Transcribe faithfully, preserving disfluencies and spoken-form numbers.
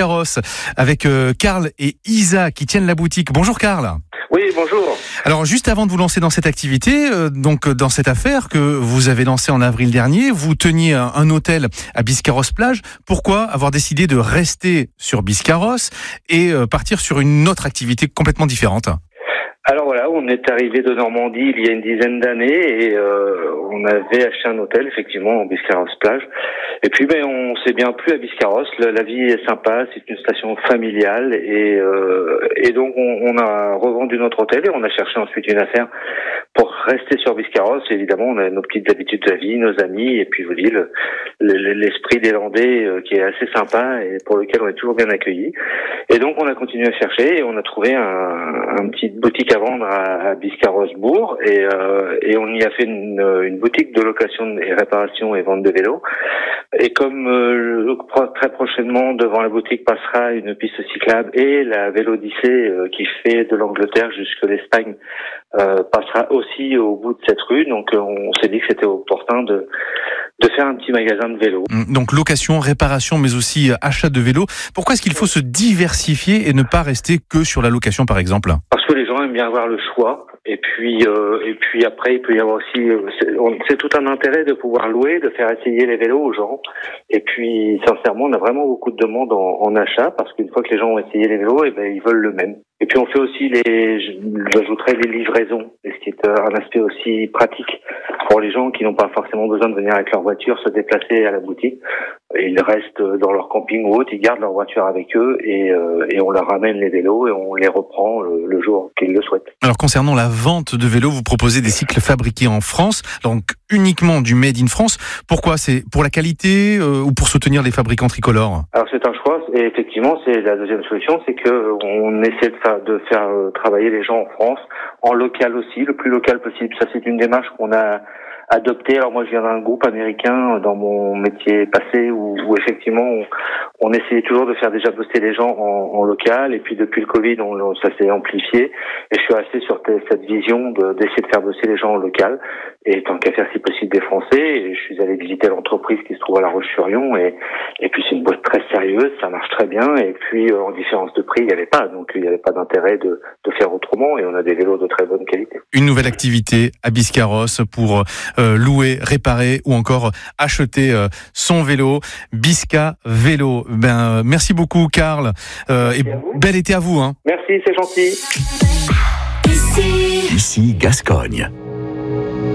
Biscarrosse avec euh, Karl et Isa qui tiennent la boutique. Bonjour Karl. Oui, bonjour. Alors juste avant de vous lancer dans cette activité, euh, donc dans cette affaire que vous avez lancée en avril dernier, vous teniez un, un hôtel à Biscarrosse plage. Pourquoi avoir décidé de rester sur Biscarrosse et euh, partir sur une autre activité complètement différente ? Alors voilà, on est arrivé de Normandie il y a une dizaine d'années et euh, on avait acheté un hôtel effectivement en Biscarrosse plage. Et puis ben on s'est bien plu à Biscarrosse, la, la vie est sympa, c'est une station familiale et euh, et donc on, on a revendu notre hôtel et on a cherché ensuite une affaire pour rester sur Biscarrosse. Évidemment, on a nos petites habitudes de la vie, nos amis et puis vous dites le, le, l'esprit des Landais euh, qui est assez sympa et pour lequel on est toujours bien accueillis. Et donc on a continué à chercher et on a trouvé un, un petit boutique à vendre à, à Biscarrosse-Bourg et, euh, et on y a fait une, une boutique de location et réparation et vente de vélos. Et comme euh, très prochainement devant la boutique passera une piste cyclable et la Vélodyssée euh, qui fait de l'Angleterre jusqu'à l'Espagne euh, passera aussi au bout de cette rue, donc euh, on s'est dit que c'était opportun de de faire un petit magasin de vélos. Donc location, réparation, mais aussi achat de vélos. Pourquoi est-ce qu'il faut se diversifier et ne pas rester que sur la location, par exemple ? Parce que les gens aiment bien avoir le choix. Et puis, euh, et puis après, il peut y avoir aussi, euh, c'est, on, c'est tout un intérêt de pouvoir louer, de faire essayer les vélos aux gens. Et puis, sincèrement, on a vraiment beaucoup de demandes en, en achat parce qu'une fois que les gens ont essayé les vélos, et ben ils veulent le même. Et puis on fait aussi les, j'ajouterais les livraisons, ce qui est un aspect aussi pratique pour les gens qui n'ont pas forcément besoin de venir avec leur voiture se déplacer à la boutique. Ils restent dans leur camping ou autre, ils gardent leur voiture avec eux et, euh, et on leur ramène les vélos et on les reprend le, le jour qu'ils le souhaitent. Alors concernant la vente de vélos, vous proposez des cycles fabriqués en France, donc uniquement du Made in France. Pourquoi ? C'est pour la qualité euh, ou pour soutenir les fabricants tricolores ? Alors c'est un choix et effectivement c'est la deuxième solution, c'est que on essaie de faire, de faire euh, travailler les gens en France, en local aussi, le plus local possible. Ça c'est une démarche qu'on a adopté. Alors moi je viens d'un groupe américain dans mon métier passé où, où effectivement on, on essayait toujours de faire déjà bosser les gens en, en local et puis depuis le Covid on, ça s'est amplifié et je suis resté sur cette vision de, d'essayer de faire bosser les gens en local et tant qu'à faire si possible des Français et je suis allé visiter l'entreprise qui se trouve à La Roche-sur-Yon et, et puis c'est une boîte très sérieuse, ça marche très bien et puis euh, en différence de prix il n'y avait pas donc il n'y avait pas d'intérêt de, de faire autrement et on a des vélos de très bonne qualité. Une nouvelle activité à Biscarrosse pour euh, louer, réparer ou encore acheter euh, son vélo. Bisca Vélo. Ben, euh, merci beaucoup Karl euh, et bel été à vous. Hein. Merci, c'est gentil. Ici, Ici Gascogne.